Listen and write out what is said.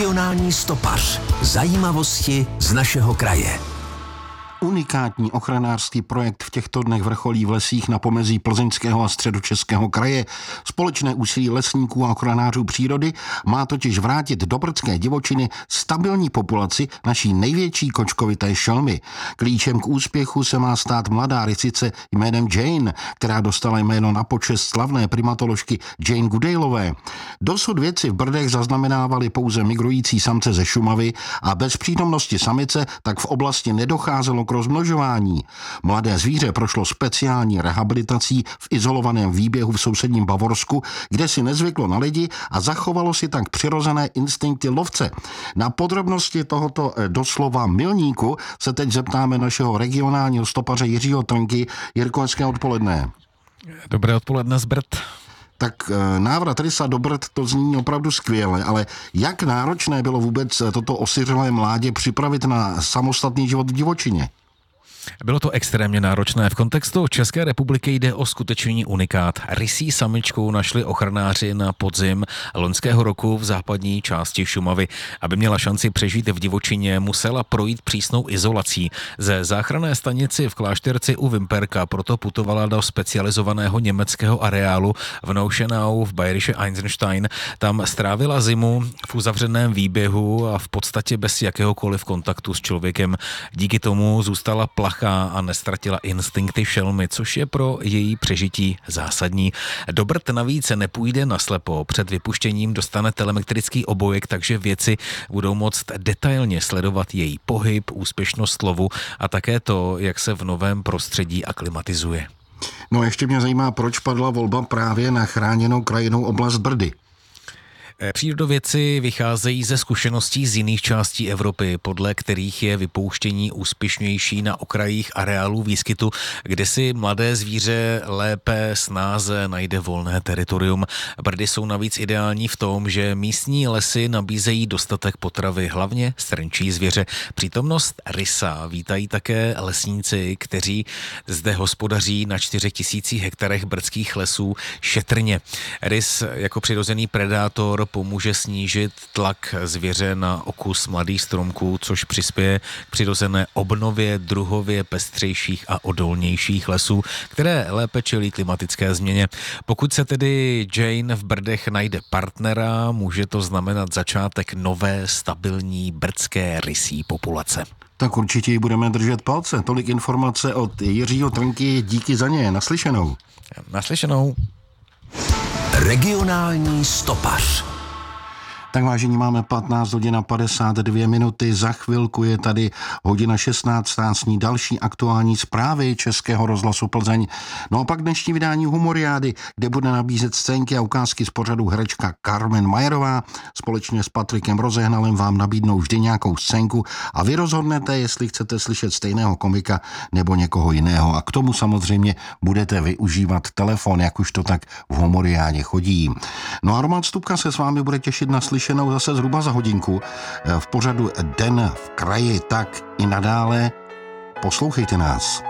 Regionální stopař. Zajímavosti z našeho kraje. Unikátní ochranářský projekt v těchto dnech vrcholí v lesích na pomezí Plzeňského a Středočeského kraje. Společné úsilí lesníků a ochranářů přírody má totiž vrátit do brdské divočiny stabilní populaci naší největší kočkovité šelmy. Klíčem k úspěchu se má stát mladá rysice jménem Jane, která dostala jméno na počest slavné primatoložky Jane Goodaleové. Dosud vědci v Brdech zaznamenávali pouze migrující samce ze Šumavy a bez přítomnosti samice tak v oblasti nedocházelo k rozmnožování. Mladé zvíře prošlo speciální rehabilitací v izolovaném výběhu v sousedním Bavorsku, kde si nezvyklo na lidi a zachovalo si tak přirozené instinkty lovce. Na podrobnosti tohoto doslova milníku se teď zeptáme našeho regionálního stopaře Jiřího Trnky. Jirko, hezké odpoledne. Dobré odpoledne z Brd. Tak návrat rysa do Brd, to zní opravdu skvěle, ale jak náročné bylo vůbec toto osiřelé mládě připravit na samostatný život v divočině? Bylo to extrémně náročné. V kontextu České republiky jde o skutečný unikát. Rysí samičku našli ochranáři na podzim loňského roku v západní části Šumavy. Aby měla šanci přežít v divočině, musela projít přísnou izolací. Ze záchranné stanici v Klášterci u Vimperka proto putovala do specializovaného německého areálu v Nauschenau v Bayerische Eisenstein. Tam strávila zimu v uzavřeném výběhu a v podstatě bez jakéhokoliv kontaktu s člověkem. Díky tomu zůstala plachá a nestratila instinkty šelmy, což je pro její přežití zásadní. Do Brd navíc nepůjde naslepo. Před vypuštěním dostane telemetrický obojek, takže vědci budou moct detailně sledovat její pohyb, úspěšnost lovu a také to, jak se v novém prostředí aklimatizuje. No ještě mě zajímá, proč padla volba právě na chráněnou krajinnou oblast Brdy. Přírodovědci vycházejí ze zkušeností z jiných částí Evropy, podle kterých je vypouštění úspěšnější na okrajích areálů výskytu, kde si mladé zvíře lépe snáze najde volné teritorium. Brdy jsou navíc ideální v tom, že místní lesy nabízejí dostatek potravy, hlavně strnčí zvěře. Přítomnost rysa vítají také lesníci, kteří zde hospodaří na 4000 hektarech brdských lesů šetrně. Rys jako přirozený predátor pomůže snížit tlak zvěře na okus mladých stromků, což přispěje k přirozené obnově druhově pestřejších a odolnějších lesů, které lépe čelí klimatické změně. Pokud se tedy Jane v Brdech najde partnera, může to znamenat začátek nové stabilní brdské rysí populace. Tak určitě ji budeme držet palce. Tolik informace od Jiřího Trnky, díky za ně. Naslyšenou. Naslyšenou. Regionální stopař. Tak vážení, máme 15 hodin a 52 minuty. Za chvilku je tady hodina 16. S ní další aktuální zprávy Českého rozhlasu Plzeň. No a pak dnešní vydání Humoriády, kde bude nabízet scénky a ukázky z pořadu herečka Carmen Majerová. Společně s Patrikem Rozehnalem vám nabídnou vždy nějakou scénku a vy rozhodnete, jestli chcete slyšet stejného komika nebo někoho jiného. A k tomu samozřejmě budete využívat telefon, jak už to tak v Humoriádě chodí. No a Roman Stupka se s vámi bude těšit na slyšenou zase zhruba za hodinku v pořadu Den v kraji, tak i nadále poslouchejte nás.